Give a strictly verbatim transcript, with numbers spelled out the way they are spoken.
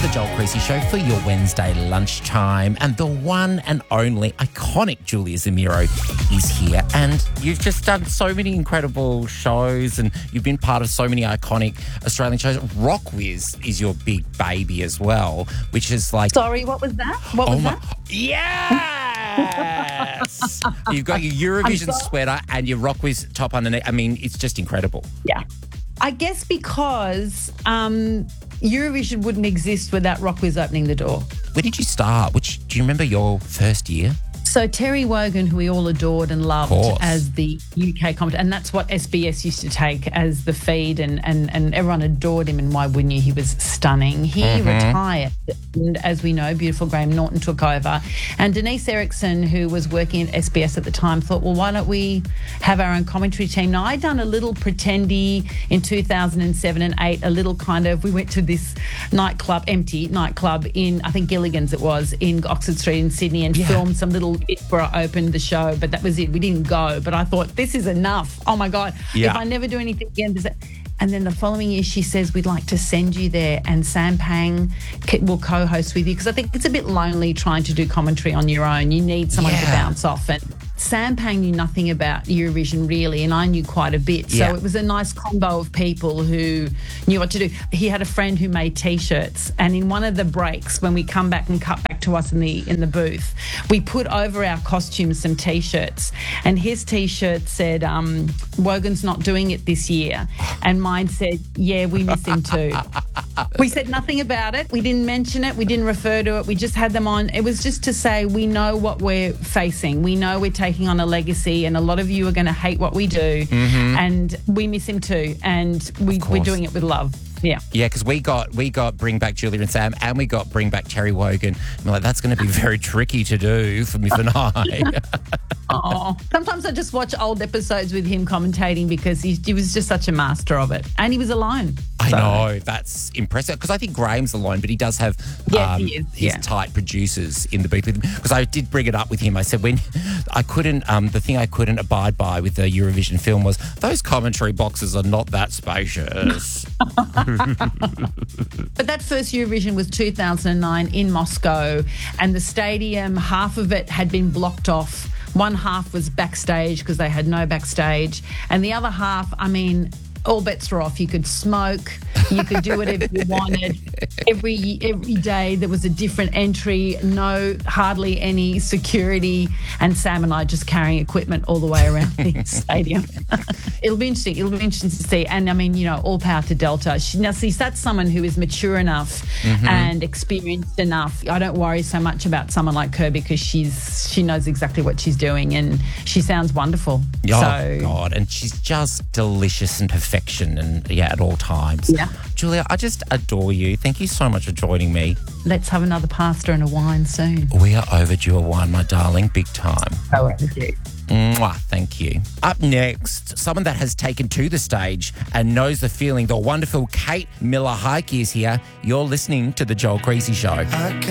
to the Joel Creasy Show for your Wednesday lunchtime. And the one and only iconic Julia Zemiro is here. And you've just done so many incredible shows and you've been part of so many iconic Australian shows. Rock Whiz is your big baby as well, which is like... Sorry, what was that? What was oh my, that? Yes! You've got your Eurovision sweater and your Rock Whiz top underneath. I mean, it's just incredible. Yeah. I guess because um, Eurovision wouldn't exist without Rock Whiz opening the door. Where did you start? Which do you remember your first year? So Terry Wogan, who we all adored and loved as the U K commentator, and that's what S B S used to take as the feed, and, and, and everyone adored him, and why wouldn't you? He was stunning. He mm-hmm. retired, and as we know, beautiful Graham Norton took over. And Denise Erickson, who was working at S B S at the time, thought, well, why don't we have our own commentary team? Now, I'd done a little pretendy in two thousand seven and eight, a little kind of, we went to this nightclub, empty nightclub in, I think Gilligan's it was, in Oxford Street in Sydney, and yeah. filmed some little bit where I opened the show, but that was it. We didn't go, but I thought, this is enough. Oh my God. Yeah. If I never do anything again, does that... And then the following year, she says, we'd like to send you there and Sam Pang will co-host with you, because I think it's a bit lonely trying to do commentary on your own. You need someone yeah. to bounce off. And Sam Pang knew nothing about Eurovision really, and I knew quite a bit. So yeah. it was a nice combo of people who knew what to do. He had a friend who made T-shirts, and in one of the breaks, when we come back and cut back to us in the in the booth, we put over our costumes some T-shirts, and his T-shirt said, um, Wogan's not doing it this year. And mine said, yeah, we miss him too. We said nothing about it. We didn't mention it. We didn't refer to it. We just had them on. It was just to say we know what we're facing. We know we're taking on a legacy, and a lot of you are going to hate what we do, mm-hmm. and we miss him too, and we, we're doing it with love. Yeah, yeah, because we got we got Bring Back Julia and Sam, and we got Bring Back Terry Wogan. I'm like, that's going to be very tricky to do for Miff and I. Oh, sometimes I just watch old episodes with him commentating, because he, he was just such a master of it, and he was alone. I so. know, that's impressive, because I think Graham's alone, but he does have yes, um, he is. his Yeah. tight producers in the booth with him. Because I did bring it up with him. I said, when I couldn't, um, the thing I couldn't abide by with the Eurovision film was those commentary boxes are not that spacious. But that first Eurovision was two thousand nine in Moscow, and the stadium, half of it had been blocked off. One half was backstage because they had no backstage, and the other half, I mean, all bets were off. You could smoke, you could do whatever you wanted. Every every day there was a different entry, no, hardly any security, and Sam and I just carrying equipment all the way around the stadium. It'll be interesting. It'll be interesting to see. And I mean, you know, all power to Delta. She, now, see, that's someone who is mature enough mm-hmm. and experienced enough. I don't worry so much about someone like her, because she's she knows exactly what she's doing, and she sounds wonderful. Oh, so, God. And she's just delicious and perfection, and yeah, at all times. Yeah. Julia, I just adore you. Thank you so much for joining me. Let's have another pasta and a wine soon. We are overdue a wine, my darling, big time. Oh, overdue. Mwah, thank you. Up next, someone that has taken to the stage and knows the feeling, the wonderful Kate Miller-Heidke is here. You're listening to The Joel Creasy Show.